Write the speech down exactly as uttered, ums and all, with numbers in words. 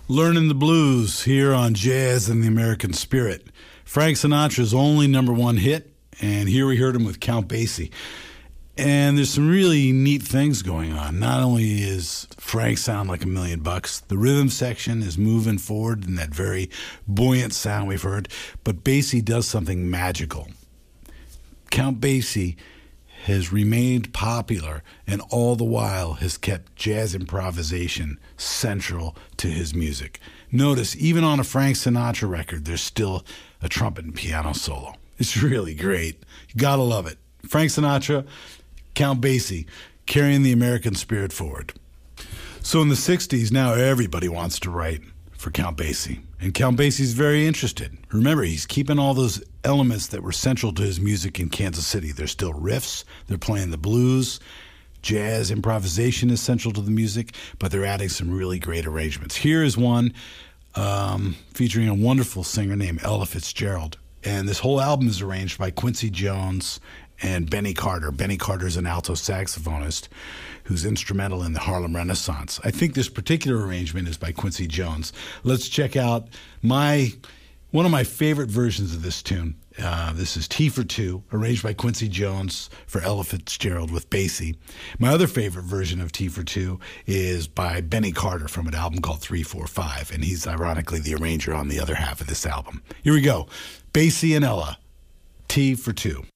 Learning the Blues here on Jazz and the American Spirit. Frank Sinatra's only number one hit, and here we heard him with Count Basie. And there's some really neat things going on. Not only is Frank sound like a million bucks, the rhythm section is moving forward in that very buoyant sound we've heard, but Basie does something magical. Count Basie has remained popular and all the while has kept jazz improvisation central to his music. Notice, even on a Frank Sinatra record, there's still a trumpet and piano solo. It's really great. You gotta love it. Frank Sinatra, Count Basie, carrying the American spirit forward. So in the sixties, now everybody wants to write for Count Basie. And Count Basie's very interested. Remember, he's keeping all those elements that were central to his music in Kansas City. There's still riffs, they're playing the blues, jazz improvisation is central to the music, but they're adding some really great arrangements. Here is one um, featuring a wonderful singer named Ella Fitzgerald. And this whole album is arranged by Quincy Jones and Benny Carter. Benny Carter is an alto saxophonist who's instrumental in the Harlem Renaissance. I think this particular arrangement is by Quincy Jones. Let's check out my one of my favorite versions of this tune. Uh, this is T for Two, arranged by Quincy Jones for Ella Fitzgerald with Basie. My other favorite version of T for Two is by Benny Carter from an album called three four five, and he's ironically the arranger on the other half of this album. Here we go. Basie and Ella, T for Two.